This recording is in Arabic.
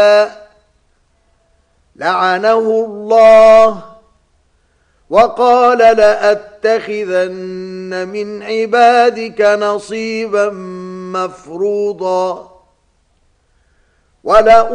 لعنه الله وقال لأتخذن من عبادك نصيبا مفروضا